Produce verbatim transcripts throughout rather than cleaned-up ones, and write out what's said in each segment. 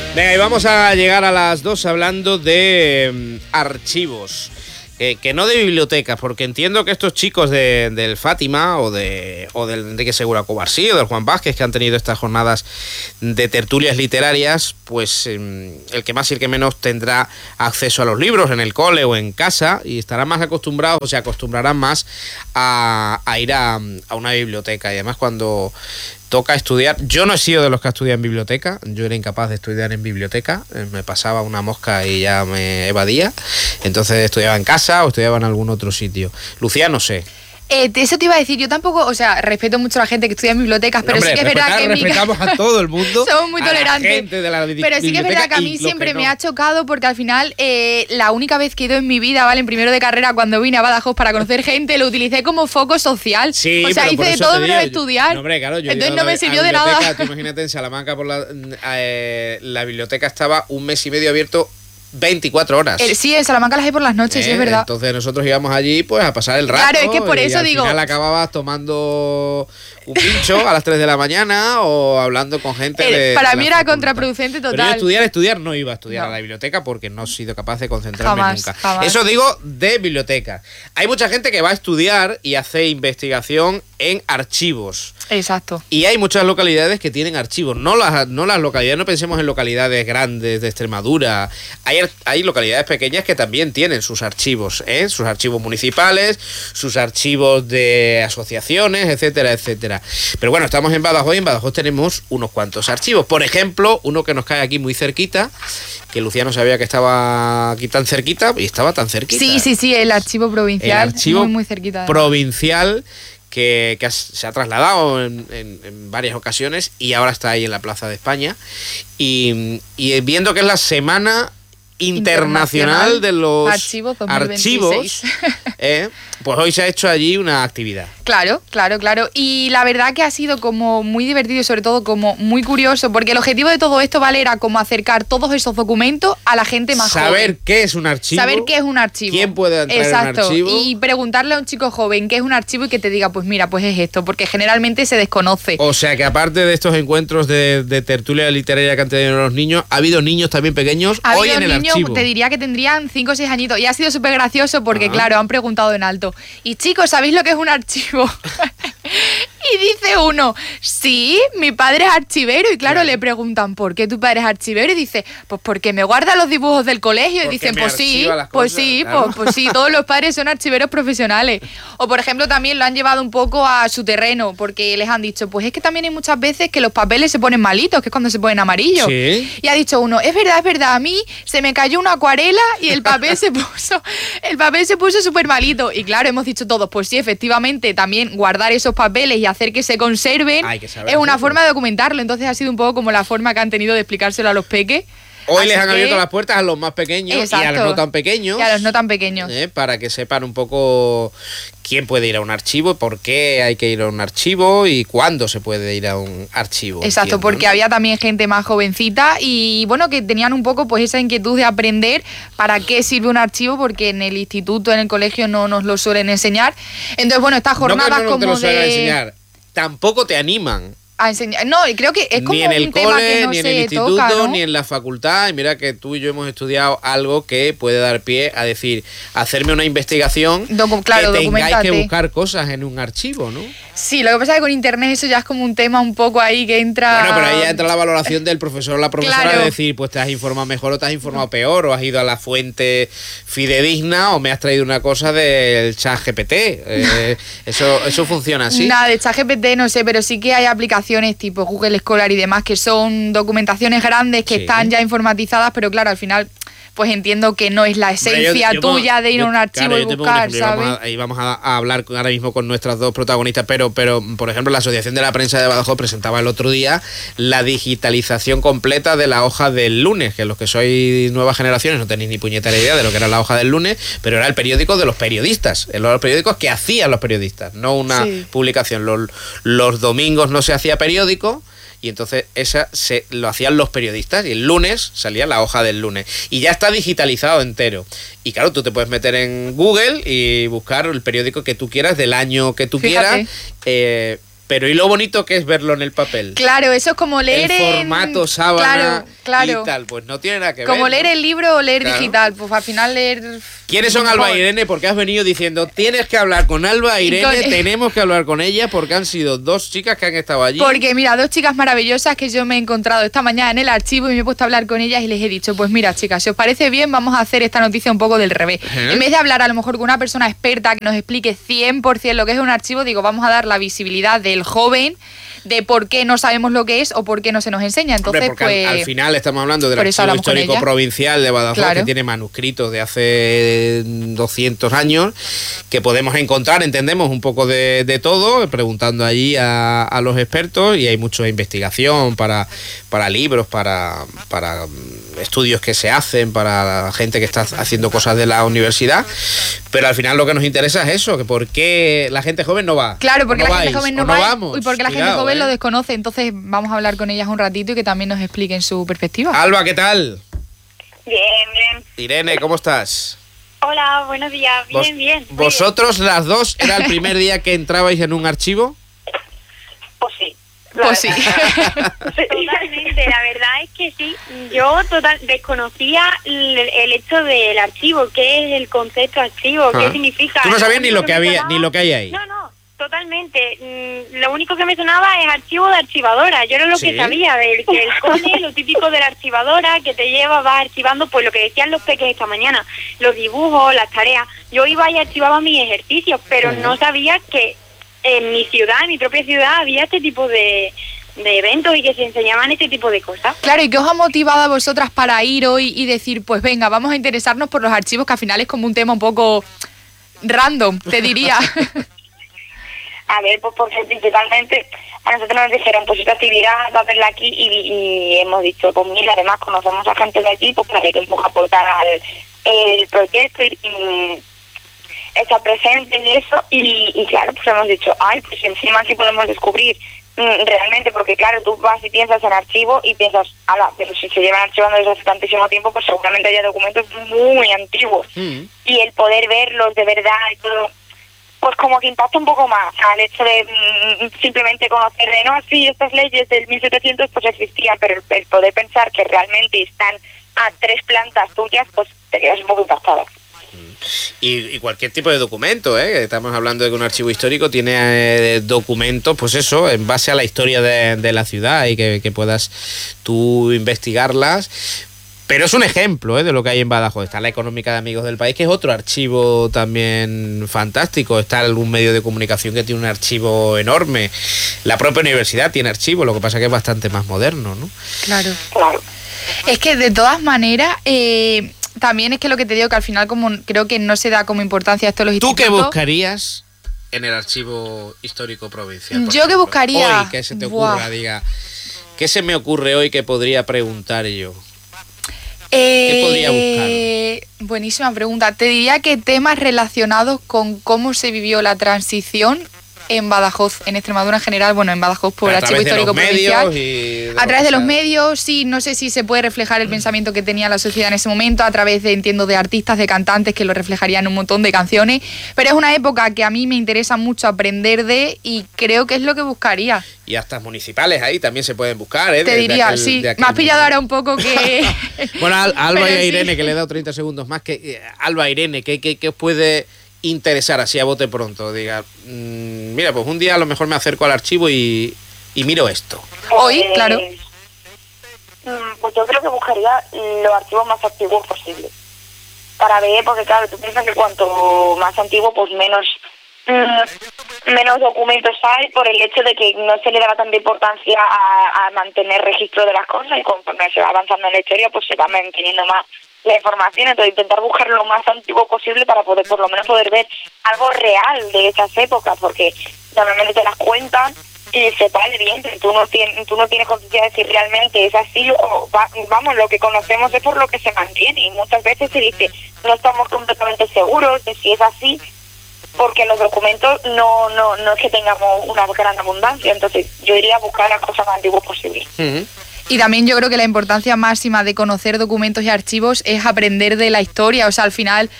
Venga, y vamos a llegar a las dos hablando de um, archivos. Eh, que no de bibliotecas, porque entiendo que estos chicos de, del Fátima o, de, o del Enrique Segura Covarsí o del Juan Vázquez, que han tenido estas jornadas de tertulias literarias, pues eh, el que más y el que menos tendrá acceso a los libros en el cole o en casa y estarán más acostumbrados, o se acostumbrarán más a, a ir a, a una biblioteca. Y además cuando toca estudiar, yo no he sido de los que ha estudiado en biblioteca, yo era incapaz de estudiar en biblioteca, me pasaba una mosca y ya me evadía, entonces estudiaba en casa o estudiaba en algún otro sitio. Lucía, no sé. Eh, eso te iba a decir, yo tampoco, o sea, respeto mucho a la gente que estudia en bibliotecas, pero Hombre, sí que es verdad que en mi respetamos a todo el mundo. Somos muy tolerantes. A la gente de la pero sí que es verdad que a mí siempre me no. ha chocado porque al final eh, la única vez que he ido en mi vida, ¿vale? En primero de carrera, cuando vine a Badajoz para conocer gente, lo utilicé como foco social. Sí, o sea, pero hice de todo menos estudiar. No, hombre, claro, yo Entonces no me sirvió de nada. nada. Tú imagínate en Salamanca, por la, eh, la biblioteca estaba un mes y medio abierto veinticuatro horas. Eh, sí, en Salamanca las hay por las noches, eh, sí, es verdad. Entonces nosotros íbamos allí pues a pasar el rato. Claro, es que por eso y al digo. Al final acababas tomando un pincho a las tres de la mañana o hablando con gente eh, de. Para de mí era facultad. Contraproducente total. Pero yo estudiar, estudiar no iba a estudiar no. a la biblioteca porque no he sido capaz de concentrarme jamás, nunca. Jamás. Eso digo de biblioteca. Hay mucha gente que va a estudiar y hace investigación en archivos. Exacto. Y hay muchas localidades que tienen archivos. No las, no las localidades, no pensemos en localidades grandes de Extremadura. Hay, hay localidades pequeñas que también tienen sus archivos, ¿eh? Sus archivos municipales, sus archivos de asociaciones, etcétera, etcétera. Pero bueno, estamos en Badajoz y en Badajoz tenemos unos cuantos archivos. Por ejemplo, uno que nos cae aquí muy cerquita, que Luciano sabía que estaba aquí tan cerquita y estaba tan cerquita. Sí, sí, sí, el archivo provincial. El archivo muy, muy cerquita. provincial. Que, que se ha trasladado en, en, en varias ocasiones y ahora está ahí en la Plaza de España. Y, y viendo que es la Semana Internacional, Internacional de los Archivos, archivos eh, pues hoy se ha hecho allí una actividad. Claro, claro, claro. Y la verdad que ha sido como muy divertido y sobre todo como muy curioso, porque el objetivo de todo esto, ¿vale? Era como acercar todos esos documentos a la gente más Saber joven. Saber qué es un archivo. Saber qué es un archivo. ¿Quién puede entrar Exacto. en un archivo? Y preguntarle a un chico joven qué es un archivo y que te diga, pues mira, pues es esto, porque generalmente se desconoce. O sea que aparte de estos encuentros de, de tertulia literaria que han tenido los niños, ha habido niños también pequeños ha hoy en el niños, archivo. Te diría que tendrían cinco o seis añitos y ha sido súper gracioso porque, ah. claro, han preguntado en alto. Y chicos, ¿sabéis lo que es un archivo? Y dice uno, sí, mi padre es archivero. Y claro, claro, le preguntan, ¿por qué tu padre es archivero? Y dice, pues porque me guarda los dibujos del colegio. Y dicen, pues sí, pues cosas, sí, claro. pues, pues sí, todos los padres son archiveros profesionales. O por ejemplo, también lo han llevado un poco a su terreno, porque les han dicho, pues es que también hay muchas veces que los papeles se ponen malitos, que es cuando se ponen amarillos. ¿Sí? Y ha dicho uno, es verdad, es verdad, a mí se me cayó una acuarela y el papel se puso, el papel se puso súper malito. Y claro, hemos dicho todos, pues sí, efectivamente, también guardar esos papeles y hacer que se conserven que es una hacerlo. forma de documentarlo. Entonces ha sido un poco como la forma que han tenido de explicárselo a los peques. Hoy Así les han que... abierto las puertas a los más pequeños. Exacto. Y a los no tan pequeños. Y a los no tan pequeños. Eh, para que sepan un poco quién puede ir a un archivo, por qué hay que ir a un archivo y cuándo se puede ir a un archivo. Exacto, entiendo, porque ¿no? había también gente más jovencita y bueno, que tenían un poco pues esa inquietud de aprender para qué sirve un archivo, porque en el instituto, en el colegio no nos lo suelen enseñar. Entonces, bueno, estas jornadas no que no como te lo suelen de... enseñar, tampoco te animan. A enseñar. No, y creo que es como ni en el un cole, tema que no ni en se el instituto, toca, ¿no? ni en la facultad. Y mira que tú y yo hemos estudiado algo que puede dar pie a decir, hacerme una investigación, Docu claro, que tengáis documentate. que buscar cosas en un archivo, ¿no? Sí, lo que pasa es que con internet eso ya es como un tema un poco ahí que entra... Bueno, pero ahí ya entra la valoración del profesor o la profesora, claro, de decir, pues te has informado mejor o te has informado no. peor, o has ido a la fuente fidedigna o me has traído una cosa del ChatGPT. Eh, eso, eso funciona así. Nada, de ChatGPT no sé, pero sí que hay aplicaciones tipo Google Scholar y demás que son documentaciones grandes que sí. están ya informatizadas, pero claro, al final pues entiendo que no es la esencia yo, yo, tuya de ir yo, a un archivo claro, y buscar, ¿sabes? Vamos a, y vamos a, a hablar ahora mismo con nuestras dos protagonistas, pero, pero por ejemplo la Asociación de la Prensa de Badajoz presentaba el otro día la digitalización completa de la hoja del lunes, que los que sois nuevas generaciones no tenéis ni puñetera idea de lo que era la hoja del lunes, pero era el periódico de los periodistas, los periódicos que hacían los periodistas, no una sí. publicación. Los, los domingos no se hacía periódico, y entonces esa se lo hacían los periodistas y el lunes salía la hoja del lunes y ya está digitalizado entero. Y claro, tú te puedes meter en Google y buscar el periódico que tú quieras del año que tú Fíjate. quieras. Eh, Pero ¿y lo bonito que es verlo en el papel? Claro, eso es como leer el formato en... sábana claro, claro. y tal, pues no tiene nada que como ver. Como leer ¿no? el libro o leer claro. digital, pues al final leer... ¿Quiénes son Alba e Irene? Porque has venido diciendo, tienes que hablar con Alba e Irene, con... tenemos que hablar con ellas porque han sido dos chicas que han estado allí. Porque mira, dos chicas maravillosas que yo me he encontrado esta mañana en el archivo y me he puesto a hablar con ellas y les he dicho, pues mira chicas, si os parece bien vamos a hacer esta noticia un poco del revés. ¿Eh? En vez de hablar a lo mejor con una persona experta que nos explique cien por ciento lo que es un archivo, digo, vamos a dar la visibilidad del joven, de por qué no sabemos lo que es o por qué no se nos enseña. Entonces, Hombre, porque pues, al, al final estamos hablando del Archivo Histórico Provincial de Badajoz, claro. que tiene manuscritos de hace doscientos años, que podemos encontrar, entendemos, un poco de, de todo, preguntando allí a, a los expertos, y hay mucha investigación para, para libros, para, para estudios que se hacen, para la gente que está haciendo cosas de la universidad, pero al final lo que nos interesa es eso, que por qué la gente joven no va. Claro, porque no la vais, gente joven no, no va vamos. y porque la Cuidado, gente joven ¿eh? lo desconoce, entonces vamos a hablar con ellas un ratito y que también nos expliquen su perspectiva. Alba, ¿qué tal? Bien, bien. Irene, ¿cómo estás? Hola, buenos días, bien, ¿Vos, bien. ¿Vosotros bien. las dos era el primer día que entrabais en un archivo? Pues sí. Pues sí. Totalmente, la verdad es que sí. Yo total desconocía el, el hecho del archivo, qué es el concepto archivo, qué ah. significa. Tú no sabías ni lo que había, sonaba, ni lo que hay ahí. No, no. Totalmente. Lo único que me sonaba es archivo de archivadora. Yo era lo ¿Sí? que sabía del que el cole, lo típico de la archivadora, que te lleva, vas archivando, pues lo que decían los peques esta mañana, los dibujos, las tareas. Yo iba y archivaba mis ejercicios, pero uh-huh. no sabía que en mi ciudad, en mi propia ciudad, había este tipo de, de eventos y que se enseñaban este tipo de cosas. Claro, ¿y qué os ha motivado a vosotras para ir hoy y decir, pues venga, vamos a interesarnos por los archivos, que al final es como un tema un poco random, te diría? A ver, pues porque principalmente a nosotros nos dijeron, pues esta actividad va a verla aquí y, y hemos dicho, pues mira, además conocemos a gente de aquí, pues para que un poco aportar al el proyecto y, y estar presente en eso y, y claro, pues hemos dicho, ay, pues encima sí podemos descubrir mm, realmente, porque claro, tú vas y piensas en archivo y piensas, ala, pero si se llevan archivando desde hace tantísimo tiempo, pues seguramente haya documentos muy antiguos mm. y el poder verlos de verdad y todo, pues como que impacta un poco más al hecho de mm, simplemente conocer de, no, sí, estas leyes del mil setecientos pues existían, pero el, el poder pensar que realmente están a tres plantas tuyas, pues te quedas un poco impactado. Y, y cualquier tipo de documento, ¿eh? Estamos hablando de que un archivo histórico tiene eh, documentos, pues eso, en base a la historia de, de la ciudad y que, que puedas tú investigarlas. Pero es un ejemplo ¿eh? de lo que hay en Badajoz. Está la Económica de Amigos del País, que es otro archivo también fantástico. Está algún medio de comunicación que tiene un archivo enorme. La propia universidad tiene archivo, lo que pasa que es bastante más moderno, ¿no? Claro. Claro. Es que de todas maneras, eh, también es que lo que te digo, que al final como creo que no se da como importancia esto a los institutos. ¿Tú qué buscarías en el archivo histórico provincial? Yo que buscaría... Hoy, que se te ocurra, Buah. diga, ¿qué se me ocurre hoy que podría preguntar yo? Eh, ¿Qué podría buscar? Buenísima pregunta. Te diría que temas relacionados con cómo se vivió la transición en Badajoz, en Extremadura en general, bueno, en Badajoz por el Archivo Histórico Provincial. A través de los medios, sí, no sé si se puede reflejar el mm. pensamiento que tenía la sociedad en ese momento, a través de, entiendo, de artistas, de cantantes que lo reflejarían en un montón de canciones, pero es una época que a mí me interesa mucho aprender de y creo que es lo que buscaría. Y hasta municipales ahí también se pueden buscar, ¿eh? Te de, diría, de aquel, sí, de aquel me has pillado ahora un poco que... Bueno, a Alba pero y a Irene, sí. que le he dado treinta segundos más, que eh, Alba, Irene, ¿qué, qué, qué os puede interesar así a bote pronto? Diga, mmm, mira, pues un día a lo mejor me acerco al archivo y, y miro esto. Hoy, claro. Pues yo creo que buscaría los archivos más antiguos posibles. Para ver, porque claro, tú piensas que cuanto más antiguo, pues menos... menos documentos hay por el hecho de que no se le daba tanta importancia a, a mantener registro de las cosas y conforme se va avanzando en la historia pues se va manteniendo más la información, entonces intentar buscar lo más antiguo posible para poder por lo menos poder ver algo real de esas épocas, porque normalmente te las cuentan y se vale bien, pero tú no tienes, tú no tienes conciencia de si realmente es así o va, vamos, lo que conocemos es por lo que se mantiene y muchas veces se dice no estamos completamente seguros de si es así porque los documentos no no no es que tengamos una gran abundancia, entonces yo iría a buscar las cosas más antiguas posibles. Uh-huh. Y también yo creo que la importancia máxima de conocer documentos y archivos es aprender de la historia, o sea, al final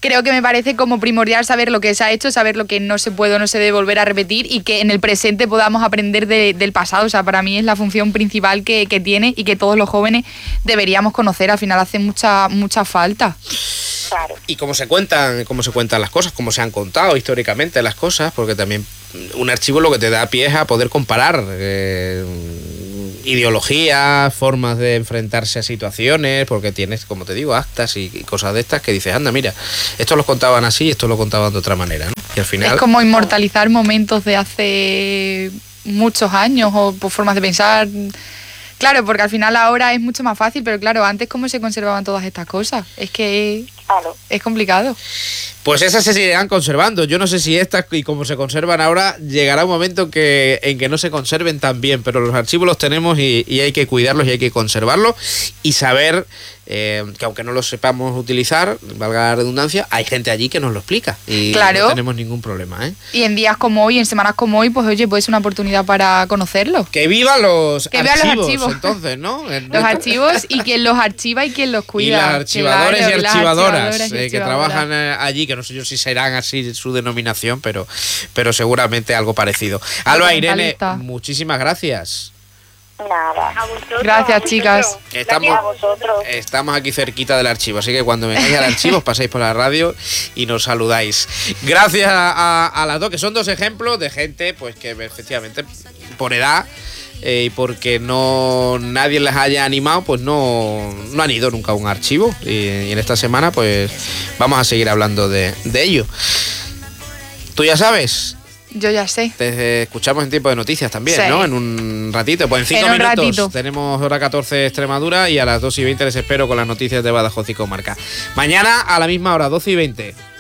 creo que me parece como primordial saber lo que se ha hecho, saber lo que no se puede o no se debe volver a repetir y que en el presente podamos aprender de, del pasado. O sea, para mí es la función principal que, que tiene y que todos los jóvenes deberíamos conocer. Al final hace mucha, mucha falta. Claro. Y cómo se cuentan, cómo se cuentan las cosas, cómo se han contado históricamente las cosas, porque también un archivo lo que te da pie es a poder comparar eh, ideologías, formas de enfrentarse a situaciones, porque tienes, como te digo, actas y, y cosas de estas que dices, anda, mira, esto lo contaban así, esto lo contaban de otra manera, ¿no? Y al final... Es como inmortalizar momentos de hace muchos años o por formas de pensar. Claro, porque al final ahora es mucho más fácil, pero claro, antes cómo se conservaban todas estas cosas. Es que Claro. es complicado. Pues esas se seguirán conservando. Yo no sé si estas y como se conservan ahora, llegará un momento que, en que no se conserven tan bien, pero los archivos los tenemos y, y hay que cuidarlos y hay que conservarlos y saber eh, que aunque no los sepamos utilizar, valga la redundancia, hay gente allí que nos lo explica y Claro. no tenemos ningún problema, ¿eh? Y en días como hoy, en semanas como hoy, pues oye, pues es una oportunidad para conocerlo. Que viva los Que vivan los archivos, archivos. entonces, ¿no? Los archivos y quien los archiva y quien los Y cuida. las archivadores Claro, y las archivadoras archivadoras y eh, que archivadoras. trabajan eh, allí, que no sé yo si serán así su denominación, pero, pero seguramente algo parecido. Alba, Irene, Documentalista. muchísimas gracias. Nada. A vosotros. Gracias, chicas. Estamos, A vosotros. estamos aquí cerquita del archivo, así que cuando vengáis al archivo os pasáis por la radio y nos saludáis. Gracias a, a las dos, que son dos ejemplos de gente pues que efectivamente por edad eh, y porque no nadie les haya animado, pues no, no han ido nunca a un archivo. Y, y en esta semana pues vamos a seguir hablando de, de ello. Tú ya sabes, Yo ya sé. te escuchamos en tiempo de noticias también, Sí. ¿no? En un ratito, pues en cinco En un minutos ratito. tenemos hora catorce Extremadura y a las dos y veinte les espero con las noticias de Badajoz y Comarca. Mañana a la misma hora, doce y veinte.